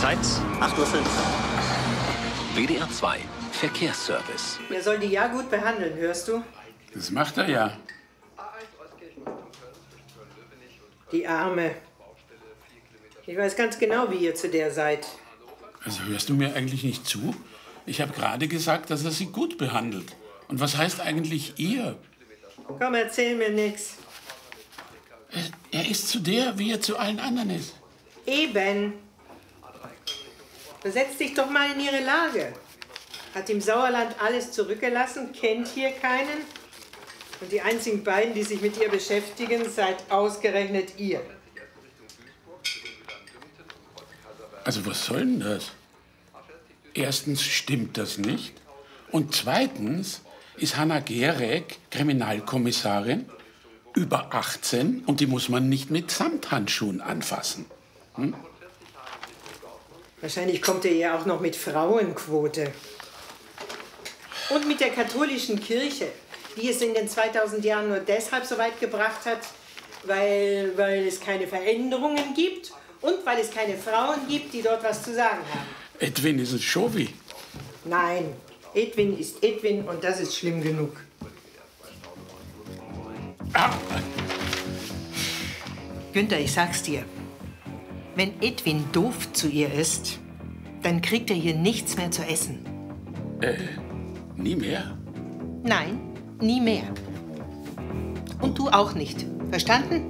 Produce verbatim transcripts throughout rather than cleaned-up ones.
Zeit acht Uhr fünf. W D R zwei Verkehrsservice. Er soll die ja gut behandeln, hörst du? Das macht er ja. Die Arme. Ich weiß ganz genau, wie ihr zu der seid. Also hörst du mir eigentlich nicht zu? Ich habe gerade gesagt, dass er sie gut behandelt. Und was heißt eigentlich ihr? Komm, erzähl mir nix. Er, er ist zu der, wie er zu allen anderen ist. Eben. Versetz dich doch mal in ihre Lage. Hat im Sauerland alles zurückgelassen, kennt hier keinen. Und die einzigen beiden, die sich mit ihr beschäftigen, seid ausgerechnet ihr. Also was soll denn das? Erstens stimmt das nicht. Und zweitens ist Hanna Gierek Kriminalkommissarin, über achtzehn, und die muss man nicht mit Samthandschuhen anfassen. Hm? Wahrscheinlich kommt er ja auch noch mit Frauenquote. Und mit der katholischen Kirche, die es in den zweitausend Jahren nur deshalb so weit gebracht hat, weil, weil es keine Veränderungen gibt und weil es keine Frauen gibt, die dort was zu sagen haben. Edwin ist ein Schovi. Nein, Edwin ist Edwin und das ist schlimm genug. Ah. Günther, ich sag's dir. Wenn Edwin doof zu ihr ist, dann kriegt er hier nichts mehr zu essen. Äh, nie mehr? Nein, nie mehr. Und du auch nicht. Verstanden?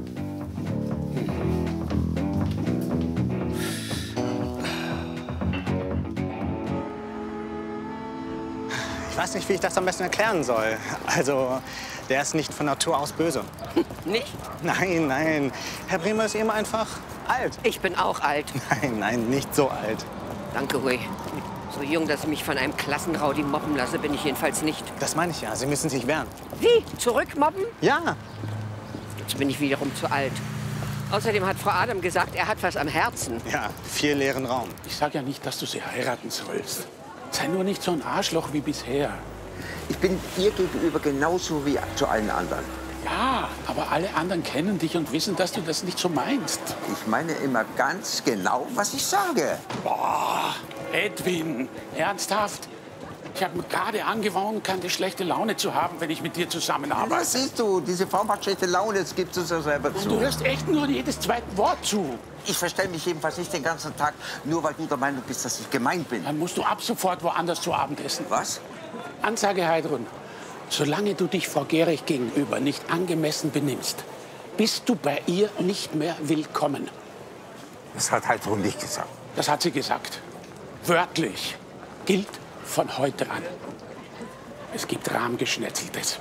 Ich weiß nicht, wie ich das am besten erklären soll. Also, der ist nicht von Natur aus böse. Nicht? Nein, nein. Herr Bremer ist eben einfach alt. Ich bin auch alt. Nein, nein, nicht so alt. Danke, Hui. So jung, dass ich mich von einem Klassenrowdy mobben lasse, bin ich jedenfalls nicht. Das meine ich ja. Sie müssen sich wehren. Wie? Zurückmobben? Ja. Jetzt bin ich wiederum zu alt. Außerdem hat Frau Adam gesagt, er hat was am Herzen. Ja, viel leeren Raum. Ich sag ja nicht, dass du sie heiraten sollst. Sei nur nicht so ein Arschloch wie bisher. Ich bin ihr gegenüber genauso wie zu allen anderen. Ja, aber alle anderen kennen dich und wissen, dass du das nicht so meinst. Ich meine immer ganz genau, was ich sage. Boah, Edwin, ernsthaft? Ich habe mir gerade angewohnt, keine schlechte Laune zu haben, wenn ich mit dir zusammenarbeite. Was siehst du? Diese Frau macht schlechte Laune, das gibst du so selber zu. Du hörst echt nur jedes zweite Wort zu. Ich verstelle mich jedenfalls nicht den ganzen Tag, nur weil du der Meinung bist, dass ich gemein bin. Dann musst du ab sofort woanders zu Abend essen. Was? Ansage, Heidrun. Solange du dich Frau Gehrig gegenüber nicht angemessen benimmst, bist du bei ihr nicht mehr willkommen. Das hat Heidrun nicht gesagt. Das hat sie gesagt. Wörtlich. Gilt von heute an. Es gibt Rahmgeschnetzeltes.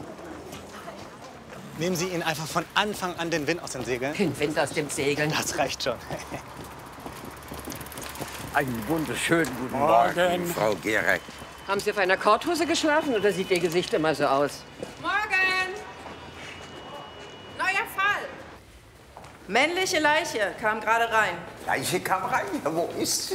Nehmen Sie ihn einfach von Anfang an den Wind aus den Segeln. Den Wind aus dem Segeln. Das reicht schon. Einen wunderschönen guten Morgen. Morgen, Frau Gehrig. Haben Sie auf einer Korthose geschlafen oder sieht Ihr Gesicht immer so aus? Morgen! Neuer Fall. Männliche Leiche kam gerade rein. Leiche kam rein. Ja, wo ist sie?